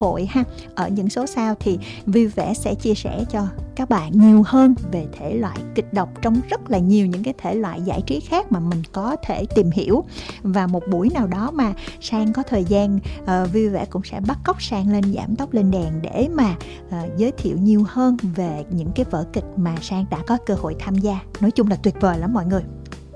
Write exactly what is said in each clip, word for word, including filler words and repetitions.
hội ha. Ở những số sau thì vui vẻ sẽ chia sẻ cho các bạn nhiều hơn về thể loại kịch độc trong rất là nhiều những cái thể loại giải trí khác mà mình có thể tìm hiểu. Và một buổi nào đó mà Sang có thời gian, uh, vui vẻ cũng sẽ bắt cóc Sang lên Giảm Tốc Lên Đèn để mà uh, giới thiệu nhiều hơn về những cái vở kịch mà Sang đã có cơ hội tham gia. Nói chung là tuyệt vời lắm mọi người.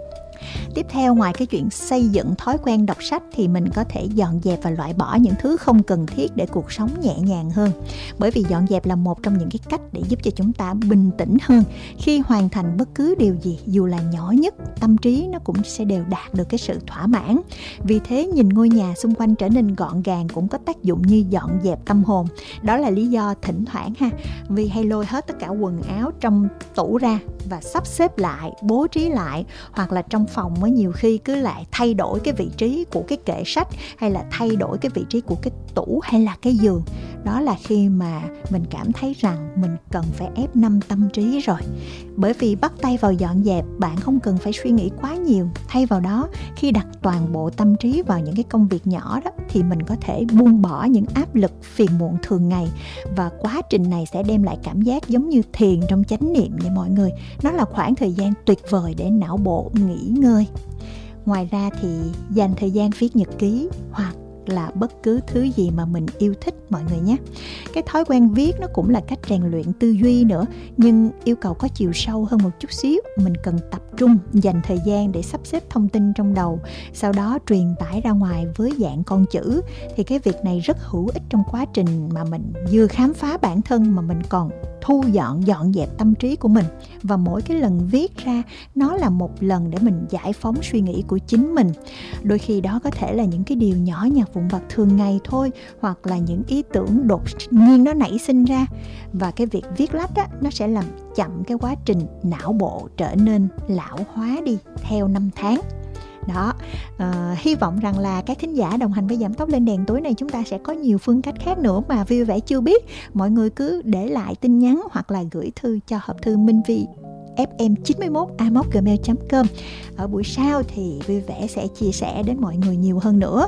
Tiếp theo, ngoài cái chuyện xây dựng thói quen đọc sách thì mình có thể dọn dẹp và loại bỏ những thứ không cần thiết để cuộc sống nhẹ nhàng hơn. Bởi vì dọn dẹp là một trong những cái cách để giúp cho chúng ta bình tĩnh hơn. Khi hoàn thành bất cứ điều gì, dù là nhỏ nhất, tâm trí nó cũng sẽ đều đạt được cái sự thỏa mãn. Vì thế nhìn ngôi nhà xung quanh trở nên gọn gàng cũng có tác dụng như dọn dẹp tâm hồn. Đó là lý do thỉnh thoảng ha, vì hay lôi hết tất cả quần áo trong tủ ra và sắp xếp lại, bố trí lại, hoặc là trong phòng mới nhiều khi cứ lại thay đổi cái vị trí của cái kệ sách, hay là thay đổi cái vị trí của cái tủ hay là cái giường. Đó là khi mà mình cảm thấy rằng mình cần phải ép năm tâm trí rồi. Bởi vì bắt tay vào dọn dẹp, bạn không cần phải suy nghĩ quá nhiều. Thay vào đó, khi đặt toàn bộ tâm trí vào những cái công việc nhỏ đó, thì mình có thể buông bỏ những áp lực phiền muộn thường ngày. Và quá trình này sẽ đem lại cảm giác giống như thiền trong chánh niệm vậy mọi người. Nó là khoảng thời gian tuyệt vời để não bộ nghỉ ngơi. Ngoài ra thì dành thời gian viết nhật ký hoặc là bất cứ thứ gì mà mình yêu thích mọi người nhé. Cái thói quen viết nó cũng là cách rèn luyện tư duy nữa, nhưng yêu cầu có chiều sâu hơn một chút xíu. Mình cần tập trung, dành thời gian để sắp xếp thông tin trong đầu, sau đó truyền tải ra ngoài với dạng con chữ. Thì cái việc này rất hữu ích trong quá trình mà mình vừa khám phá bản thân mà mình còn thu dọn, dọn dẹp tâm trí của mình. Và mỗi cái lần viết ra, nó là một lần để mình giải phóng suy nghĩ của chính mình. Đôi khi đó có thể là những cái điều nhỏ nhặt vụn vặt thường ngày thôi, hoặc là những ý tưởng đột nhiên nó nảy sinh ra. Và cái việc viết lách á, nó sẽ làm chậm cái quá trình não bộ trở nên lão hóa đi theo năm tháng. Đó, uh, hy vọng rằng là các thính giả đồng hành với Giảm Tốc Lên Đèn tối nay chúng ta sẽ có nhiều phương cách khác nữa mà vui vẻ chưa biết. Mọi người cứ để lại tin nhắn hoặc là gửi thư cho hộp thư minh vi ép em chín mốt a còng gmail chấm com. Ở buổi sau thì vui vẻ sẽ chia sẻ đến mọi người nhiều hơn nữa.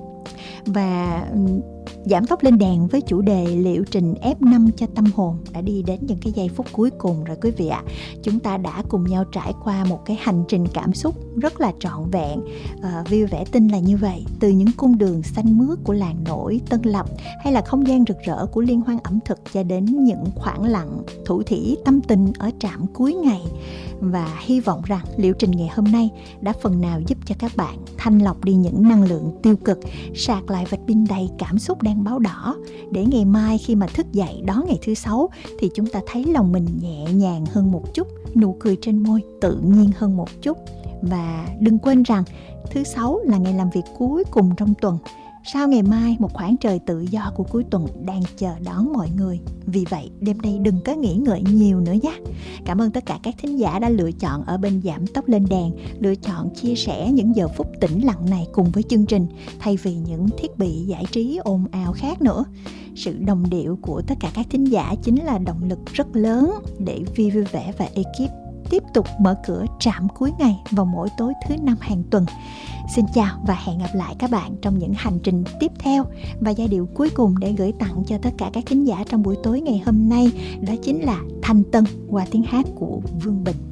Và Giảm Tốc Lên Đèn với chủ đề liệu trình ép năm cho tâm hồn đã đi đến những cái giây phút cuối cùng rồi quý vị ạ. Chúng ta đã cùng nhau trải qua một cái hành trình cảm xúc rất là trọn vẹn. À, vui vẻ tin là như vậy. Từ những cung đường xanh mướt của làng nổi Tân Lập, hay là không gian rực rỡ của liên hoan ẩm thực, cho đến những khoảng lặng thủ thỉ tâm tình ở trạm cuối ngày. Và hy vọng rằng liệu trình ngày hôm nay đã phần nào giúp cho các bạn thanh lọc đi những năng lượng tiêu cực, sạc lại vạch pin đầy cảm xúc đang báo đỏ, để ngày mai khi mà thức dậy đón ngày thứ sáu thì chúng ta thấy lòng mình nhẹ nhàng hơn một chút, nụ cười trên môi tự nhiên hơn một chút. Và đừng quên rằng thứ sáu là ngày làm việc cuối cùng trong tuần. Sau ngày mai, một khoảng trời tự do của cuối tuần đang chờ đón mọi người. Vì vậy, đêm nay đừng có nghĩ ngợi nhiều nữa nhé. Cảm ơn tất cả các thính giả đã lựa chọn ở bên Giảm Tốc Lên Đèn, lựa chọn chia sẻ những giờ phút tĩnh lặng này cùng với chương trình, thay vì những thiết bị giải trí ồn ào khác nữa. Sự đồng điệu của tất cả các thính giả chính là động lực rất lớn để Vi Vui Vẻ và ekip tiếp tục mở cửa trạm cuối ngày vào mỗi tối thứ năm hàng tuần. Xin chào và hẹn gặp lại các bạn trong những hành trình tiếp theo. Và giai điệu cuối cùng để gửi tặng cho tất cả các thính giả trong buổi tối ngày hôm nay đó chính là Thanh Tân qua tiếng hát của Vương Bình.